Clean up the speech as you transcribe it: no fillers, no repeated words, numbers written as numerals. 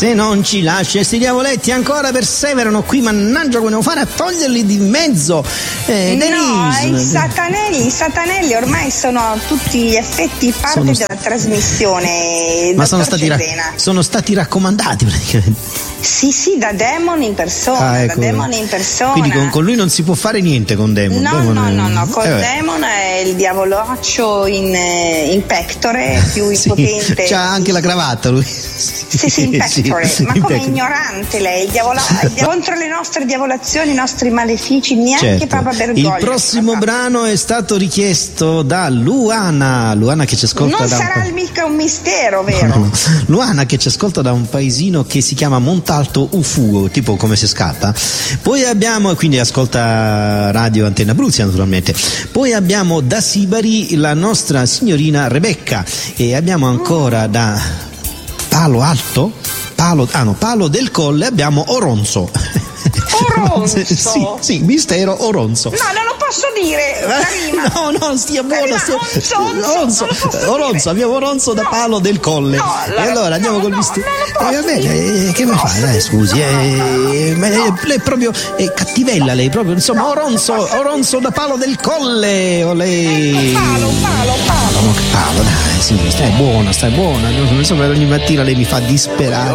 Se non ci lascia, sti diavoletti ancora perseverano qui, mannaggia, come devo fare a toglierli di mezzo? No, i satanelli ormai sono a tutti gli effetti parte della trasmissione. Ma sono stati raccomandati praticamente. Sì, da Demon in persona, ecco. Da Demon in persona. Quindi con lui non si può fare niente con Demon. No, con Demon è il diavolaccio in pectore, più impotente. C'ha anche la cravatta lui. Sì, in pectore. Ma come ignorante lei, contro le nostre diavolazioni, i nostri malefici, neanche Papa Bergoglio. Il prossimo brano è stato richiesto da Luana che ci ascolta non sarà mica un mistero, vero? No. Luana che ci ascolta da un paesino che si chiama Montalto Ufuo, tipo come si scatta. Poi abbiamo, quindi ascolta Radio Antenna Abruzia naturalmente. Poi abbiamo da Sibari la nostra signorina Rebecca e abbiamo ancora da Palo del Colle abbiamo Oronzo. Oronzo? Sì, mistero Oronzo. No, non lo posso dire. No, stia buono. Oronzo, abbiamo Oronzo da Palo del Colle. E allora andiamo col mistero. Va bene, che mi fai? Dai, scusi, lei è proprio cattivella, lei proprio, insomma, Oronzo da Palo del Colle. O lei. Palo. Palo, dai, sì, stai buona. Insomma, ogni mattina lei mi fa disperare.